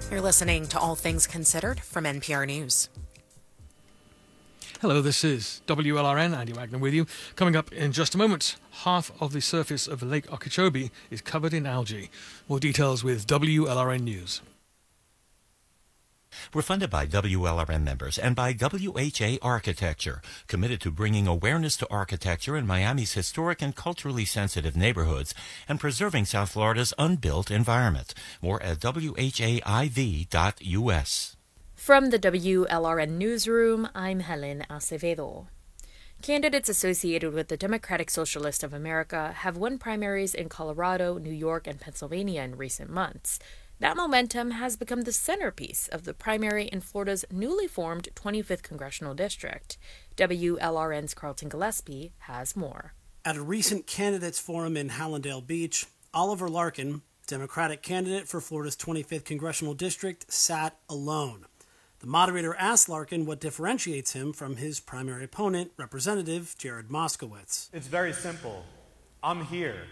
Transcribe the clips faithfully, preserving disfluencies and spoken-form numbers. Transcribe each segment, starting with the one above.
You're listening to All Things Considered from N P R News. Hello, this is W L R N, Andy Wagner with you. Coming up in just a moment, half of the surface of Lake Okeechobee is covered in algae. More details with W L R N News. We're funded by W L R N members and by W H A Architecture, committed to bringing awareness to architecture in Miami's historic and culturally sensitive neighborhoods and preserving South Florida's unbuilt environment. More at W H A I V dot U S. From the W L R N Newsroom, I'm Helen Acevedo. Candidates associated with the Democratic Socialists of America have won primaries in Colorado, New York, and Pennsylvania in recent months. That momentum has become the centerpiece of the primary in Florida's newly formed twenty-fifth Congressional District. W L R N's Carlton Gillespie has more. At a recent candidates forum in Hallandale Beach, Oliver Larkin, Democratic candidate for Florida's twenty-fifth Congressional District, sat alone. The moderator asked Larkin what differentiates him from his primary opponent, Representative Jared Moskowitz. It's very simple. I'm here.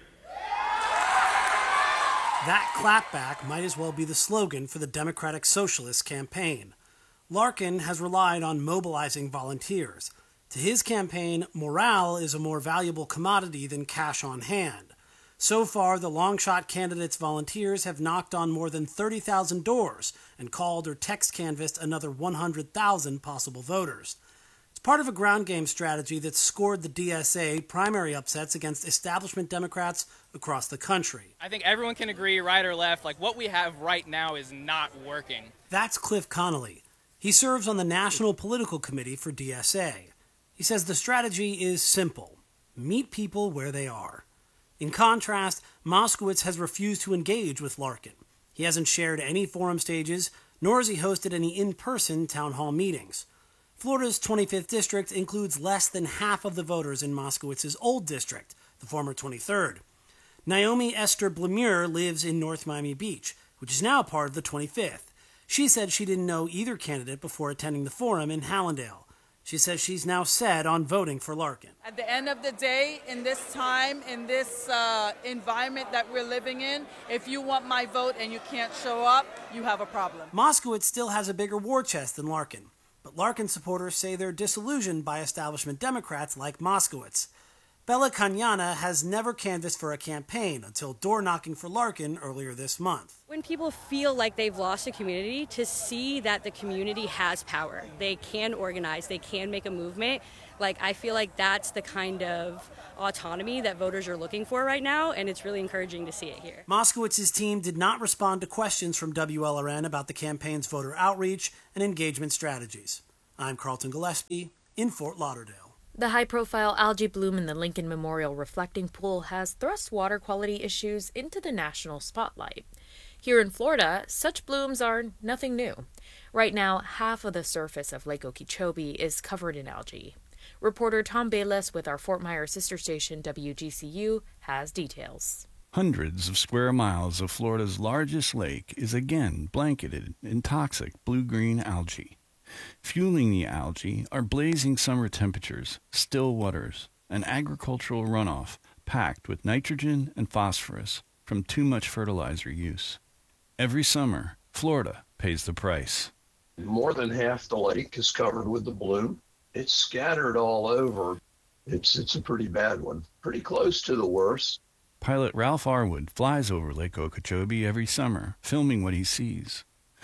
That clapback might as well be the slogan for the Democratic Socialist campaign. Larkin has relied on mobilizing volunteers. To his campaign, morale is a more valuable commodity than cash on hand. So far, the long-shot candidates' volunteers have knocked on more than thirty thousand doors and called or text canvassed another one hundred thousand possible voters. It's part of a ground game strategy that scored the D S A primary upsets against establishment Democrats across the country. I think everyone can agree, right or left, like what we have right now is not working. That's Cliff Connolly. He serves on the National Political Committee for D S A. He says the strategy is simple. Meet people where they are. In contrast, Moskowitz has refused to engage with Larkin. He hasn't shared any forum stages, nor has he hosted any in-person town hall meetings. Florida's twenty-fifth district includes less than half of the voters in Moskowitz's old district, the former twenty-third. Naomi Esther Blemure lives in North Miami Beach, which is now part of the twenty-fifth. She said she didn't know either candidate before attending the forum in Hallandale. She says she's now set on voting for Larkin. At the end of the day, in this time, in this uh, environment that we're living in, if you want my vote and you can't show up, you have a problem. Moskowitz still has a bigger war chest than Larkin, but Larkin supporters say they're disillusioned by establishment Democrats like Moskowitz. Bella Cañana has never canvassed for a campaign until door-knocking for Larkin earlier this month. When people feel like they've lost a community, to see that the community has power, they can organize, they can make a movement, like I feel like that's the kind of autonomy that voters are looking for right now, and it's really encouraging to see it here. Moskowitz's team did not respond to questions from W L R N about the campaign's voter outreach and engagement strategies. I'm Carlton Gillespie in Fort Lauderdale. The high-profile algae bloom in the Lincoln Memorial Reflecting Pool has thrust water quality issues into the national spotlight. Here in Florida, such blooms are nothing new. Right now, half of the surface of Lake Okeechobee is covered in algae. Reporter Tom Bayless with our Fort Myers sister station W G C U has details. Hundreds of square miles of Florida's largest lake is again blanketed in toxic blue-green algae. Fueling the algae are blazing summer temperatures, still waters, and agricultural runoff packed with nitrogen and phosphorus from too much fertilizer use. Every summer, Florida pays the price. More than half the lake is covered with the bloom. It's scattered all over. It's it's a pretty bad one, pretty close to the worst. Pilot Ralph Arwood flies over Lake Okeechobee every summer, filming what he sees.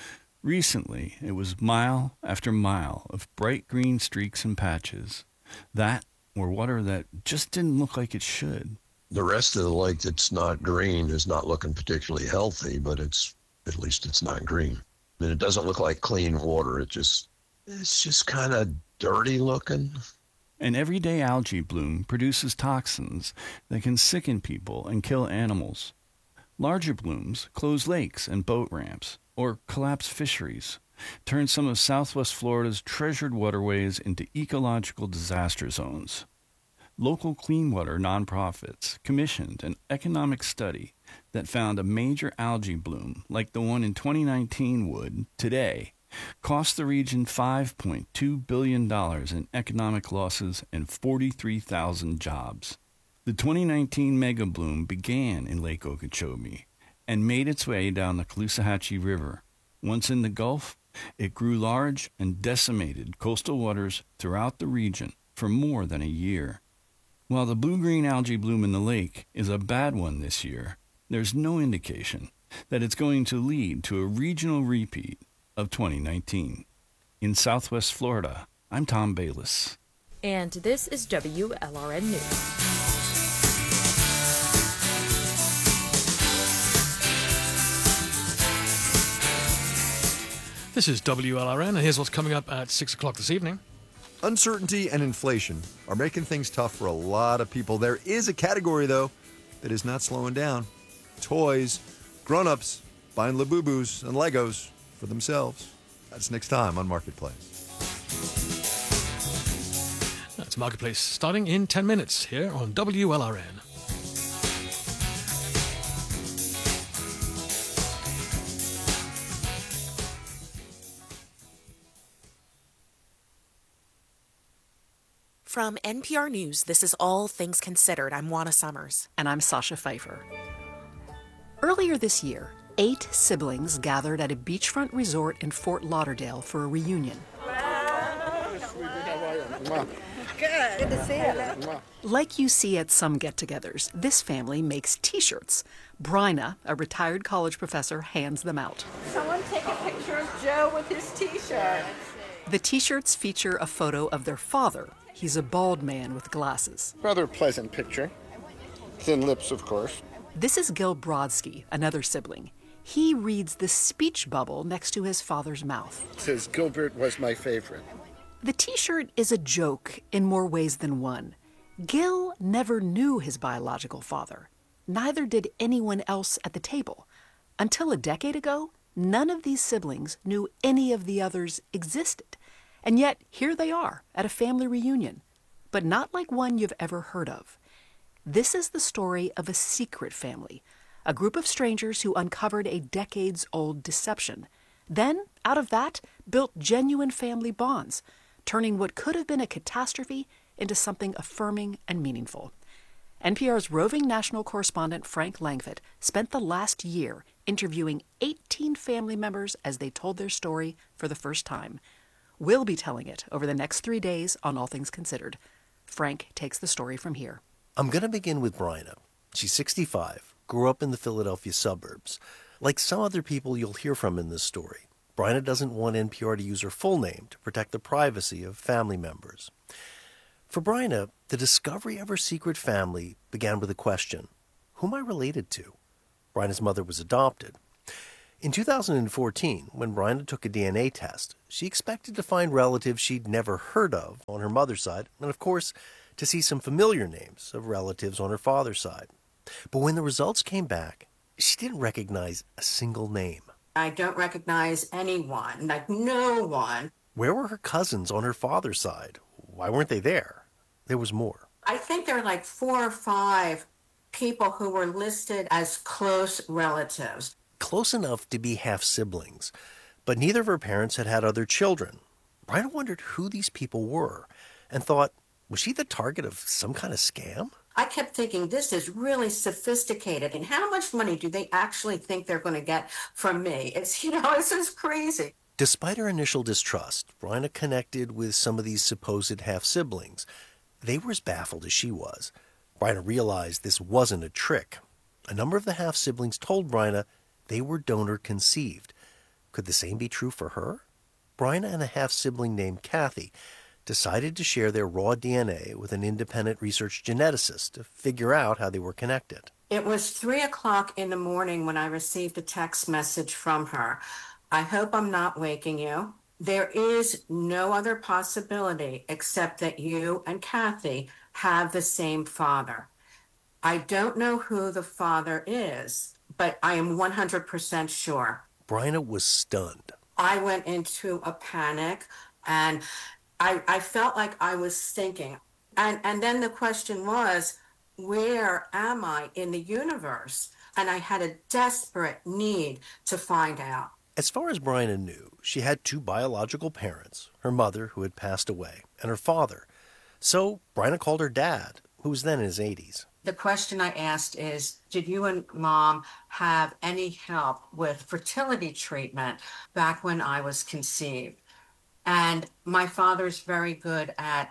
Recently, it was mile after mile of bright green streaks and patches. That or water that just didn't look like it should. The rest of the lake that's not green is not looking particularly healthy, but it's at least it's not green. And it doesn't look like clean water. It just it's just kind of dirty looking. An everyday algae bloom produces toxins that can sicken people and kill animals. Larger blooms close lakes and boat ramps, or collapse fisheries, turn some of Southwest Florida's treasured waterways into ecological disaster zones. Local clean water nonprofits commissioned an economic study that found a major algae bloom like the one in twenty nineteen would, today, cost the region five point two billion dollars in economic losses and forty-three thousand jobs. The twenty nineteen mega bloom began in Lake Okeechobee and made its way down the Caloosahatchee River, Once in the Gulf, it grew large and decimated coastal waters throughout the region for more than a year. While the blue-green algae bloom in the lake is a bad one this year, there's no indication that it's going to lead to a regional repeat of twenty nineteen. In Southwest Florida, I'm Tom Bayliss. And this is W L R N News. This is W L R N, and here's what's coming up at six o'clock this evening. Uncertainty and inflation are making things tough for a lot of people. There is a category, though, that is not slowing down. Toys. Grown-ups buying Labubus and Legos for themselves. That's next time on Marketplace. That's Marketplace, starting in ten minutes here on W L R N. From N P R News, this is All Things Considered. I'm Juana Summers. And I'm Sasha Pfeiffer. Earlier this year, eight siblings gathered at a beachfront resort in Fort Lauderdale for a reunion. Good. Good to see you. Like you see at some get-togethers, this family makes T-shirts. Bryna, a retired college professor, hands them out. Someone take a picture of Joe with his T-shirt. The T-shirts feature a photo of their father. He's a bald man with glasses. Rather pleasant picture. Thin lips, of course. This is Gil Brodsky, another sibling. He reads the speech bubble next to his father's mouth. It says, Gilbert was my favorite. The T-shirt is a joke in more ways than one. Gil never knew his biological father. Neither did anyone else at the table. Until a decade ago, none of these siblings knew any of the others existed. And yet, here they are at a family reunion, but not like one you've ever heard of. This is the story of a secret family, a group of strangers who uncovered a decades-old deception. Then, out of that, built genuine family bonds, turning what could have been a catastrophe into something affirming and meaningful. N P R's roving national correspondent Frank Langfitt spent the last year interviewing eighteen family members as they told their story for the first time. We'll be telling it over the next three days on All Things Considered. Frank takes the story from here. I'm going to begin with Bryna. She's sixty-five, grew up in the Philadelphia suburbs. Like some other people you'll hear from in this story, Bryna doesn't want N P R to use her full name to protect the privacy of family members. For Bryna, the discovery of her secret family began with a question: who am I related to? Bryna's mother was adopted. In two thousand fourteen, when Bryna took a D N A test, she expected to find relatives she'd never heard of on her mother's side, and of course, to see some familiar names of relatives on her father's side. But when the results came back, she didn't recognize a single name. I don't recognize anyone, like no one. Where were her cousins on her father's side? Why weren't they there? There was more. I think there were like four or five people who were listed as close relatives. Close enough to be half-siblings, but neither of her parents had had other children. Bryna wondered who these people were and thought, was she the target of some kind of scam? I kept thinking, this is really sophisticated, and how much money do they actually think they're going to get from me? It's, you know, it's just crazy. Despite her initial distrust, Bryna connected with some of these supposed half-siblings. They were as baffled as she was. Bryna realized this wasn't a trick. A number of the half-siblings told Bryna they were donor-conceived. Could the same be true for her? Bryna and a half-sibling named Kathy decided to share their raw D N A with an independent research geneticist to figure out how they were connected. It was three o'clock in the morning when I received a text message from her. I hope I'm not waking you. There is no other possibility except that you and Kathy have the same father. I don't know who the father is, but I am one hundred percent sure. Bryna was stunned. I went into a panic, and I, I felt like I was sinking. And, and then the question was, where am I in the universe? And I had a desperate need to find out. As far as Bryna knew, she had two biological parents, her mother, who had passed away, and her father. So Bryna called her dad, who was then in his eighties. The question I asked is, did you and mom have any help with fertility treatment back when I was conceived? And my father's very good at,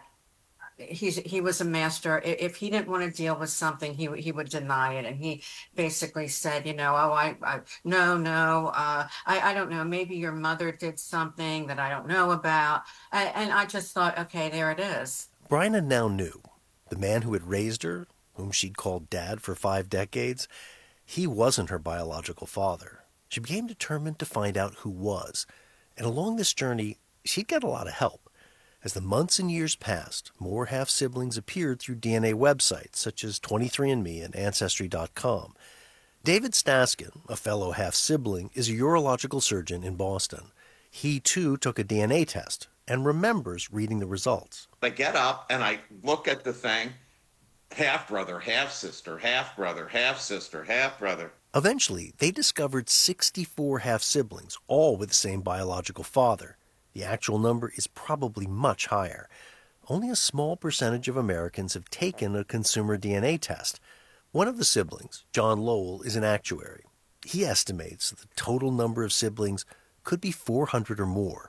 he's he was a master. I- If he didn't want to deal with something, he would- he would deny it. And he basically said, you know, oh, I, I no, no, uh, I, I don't know. Maybe your mother did something that I don't know about. And, and I just thought, okay, there it is. Bryna now knew the man who had raised her, whom she'd called Dad for five decades, he wasn't her biological father. She became determined to find out who was. And along this journey, she'd get a lot of help. As the months and years passed, more half-siblings appeared through D N A websites such as twenty-three and me and Ancestry dot com. David Staskin, a fellow half-sibling, is a urological surgeon in Boston. He, too, took a D N A test and remembers reading the results. I get up and I look at the thing, half-brother, half-sister, half-brother, half-sister, half-brother. Eventually, they discovered sixty-four half-siblings, all with the same biological father. The actual number is probably much higher. Only a small percentage of Americans have taken a consumer D N A test. One of the siblings, John Lowell, is an actuary. He estimates the total number of siblings could be four hundred or more.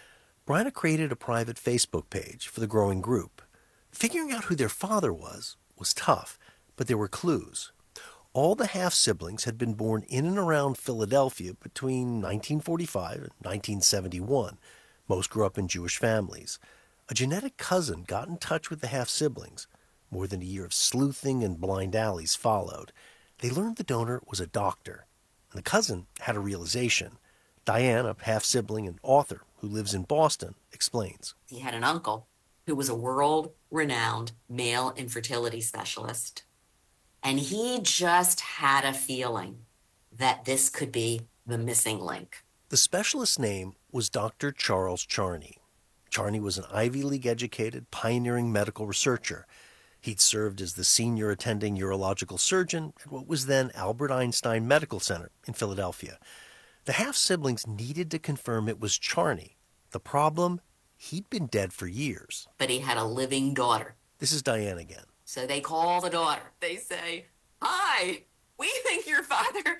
Bryna created a private Facebook page for the growing group. Figuring out who their father was was tough, but there were clues. All the half-siblings had been born in and around Philadelphia between nineteen forty-five and nineteen seventy-one. Most grew up in Jewish families. A genetic cousin got in touch with the half-siblings. More than a year of sleuthing and blind alleys followed. They learned the donor was a doctor, and the cousin had a realization. Diane, a half-sibling and author who lives in Boston, explains. He had an uncle who was a world-renowned male infertility specialist, and he just had a feeling that this could be the missing link. The specialist's name was Doctor Charles Charney. Charney was an Ivy League-educated, pioneering medical researcher. He'd served as the senior attending urological surgeon at what was then Albert Einstein Medical Center in Philadelphia. The half-siblings needed to confirm it was Charney. The problem? He'd been dead for years. But he had a living daughter. This is Diane again. So they call the daughter. They say, "Hi, we think your father."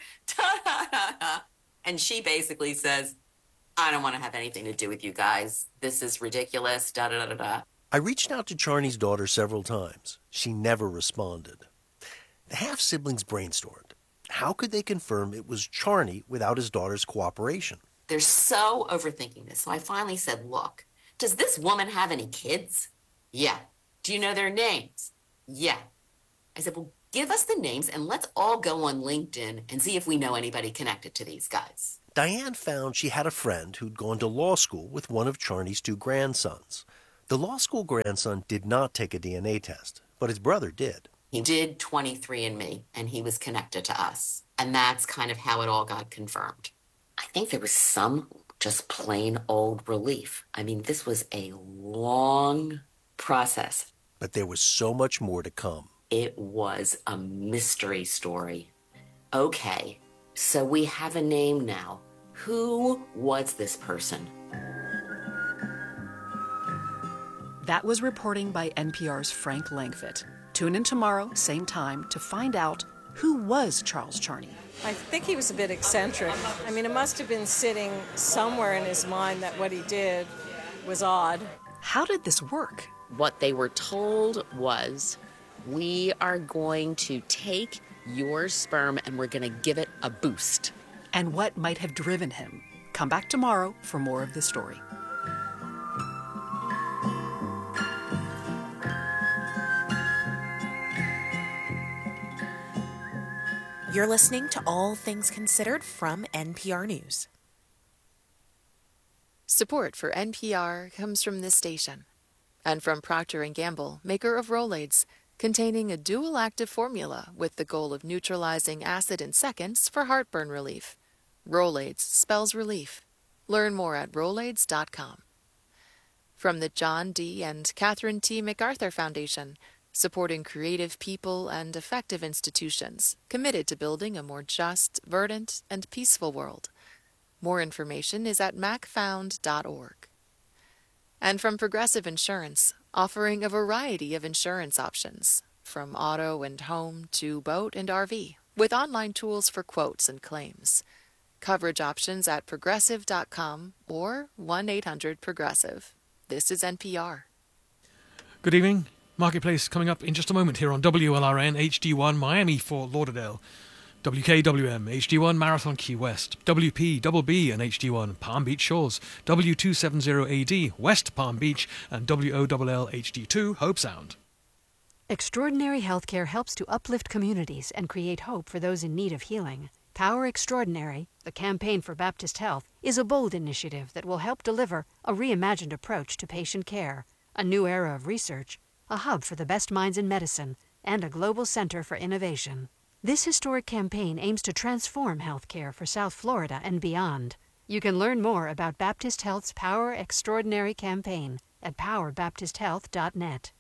And she basically says, "I don't want to have anything to do with you guys. This is ridiculous, da da da da." I reached out to Charney's daughter several times. She never responded. The half-siblings brainstormed. How could they confirm it was Charney without his daughter's cooperation? They're so overthinking this. So I finally said, "Look, does this woman have any kids?" "Yeah." "Do you know their names?" "Yeah." I said, "Well, give us the names and let's all go on LinkedIn and see if we know anybody connected to these guys." Diane found she had a friend who'd gone to law school with one of Charney's two grandsons. The law school grandson did not take a D N A test, but his brother did. He did twenty-three and me, and he was connected to us. And that's kind of how it all got confirmed. I think there was some just plain old relief. I mean, this was a long process. But there was so much more to come. It was a mystery story. Okay, so we have a name now. Who was this person? That was reporting by N P R's Frank Langfitt. Tune in tomorrow, same time, to find out who was Charles Charney. I think he was a bit eccentric. I mean, it must have been sitting somewhere in his mind that what he did was odd. How did this work? What they were told was, we are going to take your sperm and we're going to give it a boost. And what might have driven him? Come back tomorrow for more of the story. You're listening to All Things Considered from N P R News. Support for N P R comes from this station and from Procter and Gamble, maker of Rolaids, containing a dual active formula with the goal of neutralizing acid in seconds for heartburn relief. Rolaids spells relief. Learn more at Rolaids dot com. From the John D. and Catherine T. MacArthur Foundation, supporting creative people and effective institutions committed to building a more just, verdant, and peaceful world. More information is at mac found dot org. And from Progressive Insurance, offering a variety of insurance options from auto and home to boat and R V, with online tools for quotes and claims. Coverage options at progressive dot com or one eight hundred progressive. This is N P R. Good evening. Marketplace coming up in just a moment here on W L R N H D one Miami Fort Lauderdale, W K W M H D one Marathon Key West, W P B B and H D one Palm Beach Shores, W two seventy A D West Palm Beach, and W O L L H D two Hope Sound. Extraordinary Healthcare helps to uplift communities and create hope for those in need of healing. Power Extraordinary, the campaign for Baptist Health, is a bold initiative that will help deliver a reimagined approach to patient care, a new era of research, a hub for the best minds in medicine, and a global center for innovation. This historic campaign aims to transform healthcare for South Florida and beyond. You can learn more about Baptist Health's Power Extraordinary campaign at power baptist health dot net.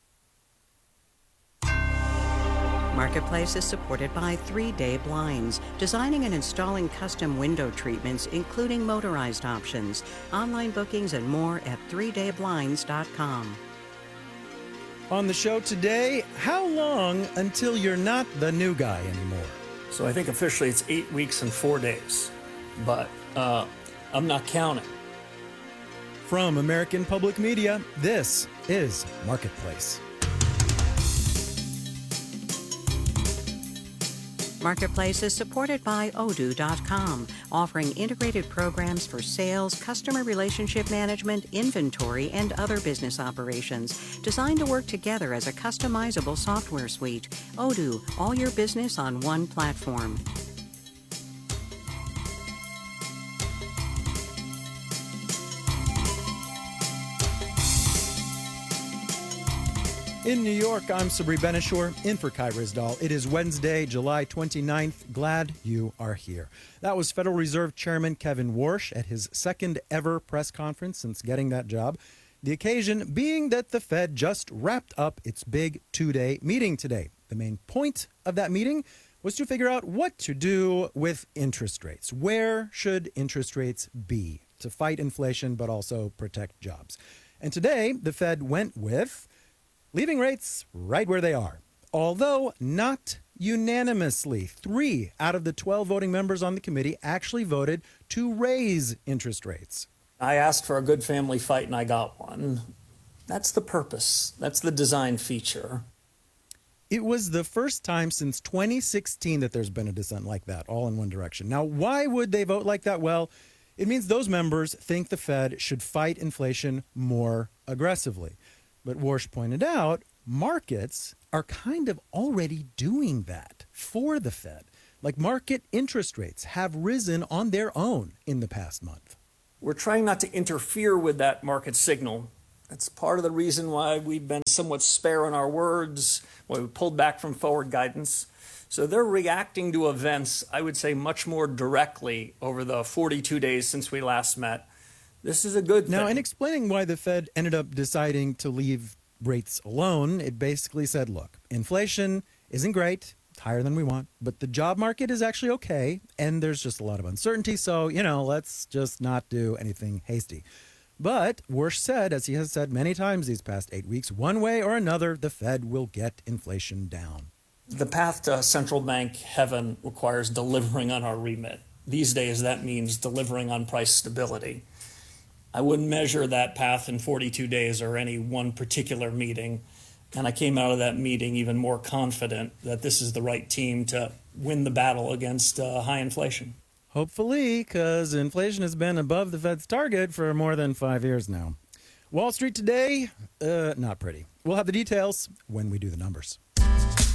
Marketplace is supported by three day Blinds, designing and installing custom window treatments, including motorized options. Online bookings and more at three day blinds dot com. On the show today, how long until you're not the new guy anymore? So I think officially it's eight weeks and four days, but uh, I'm not counting. From American Public Media, this is Marketplace. Marketplace is supported by odoo dot com, offering integrated programs for sales, customer relationship management, inventory, and other business operations, designed to work together as a customizable software suite. Odoo, all your business on one platform. In New York, I'm Sabri Benishore, in for Kai Rizdal. It is Wednesday, July twenty-ninth. Glad you are here. That was Federal Reserve Chairman Kevin Warsh at his second ever press conference since getting that job. The occasion being that the Fed just wrapped up its big two-day meeting today. The main point of that meeting was to figure out what to do with interest rates. Where should interest rates be to fight inflation but also protect jobs? And today, the Fed went with leaving rates right where they are, although not unanimously. Three out of the twelve voting members on the committee actually voted to raise interest rates. I asked for a good family fight and I got one. That's the purpose. That's the design feature. It was the first time since twenty sixteen that there's been a dissent like that, all in one direction. Now, why would they vote like that? Well, it means those members think the Fed should fight inflation more aggressively. But Warsh pointed out, markets are kind of already doing that for the Fed. Like, market interest rates have risen on their own in the past month. We're trying not to interfere with that market signal. That's part of the reason why we've been somewhat spare on our words, why we pulled back from forward guidance. So they're reacting to events, I would say, much more directly over the forty-two days since we last met. This is a good thing. Now, in explaining why the Fed ended up deciding to leave rates alone, it basically said, look, inflation isn't great, it's higher than we want, but the job market is actually okay, and there's just a lot of uncertainty, so, you know, let's just not do anything hasty. But Warsh said, as he has said many times these past eight weeks, one way or another, the Fed will get inflation down. The path to central bank heaven requires delivering on our remit. These days, that means delivering on price stability. I wouldn't measure that path in forty-two days or any one particular meeting. And I came out of that meeting even more confident that this is the right team to win the battle against uh, high inflation. Hopefully, because inflation has been above the Fed's target for more than five years now. Wall Street today, uh, not pretty. We'll have the details when we do the numbers.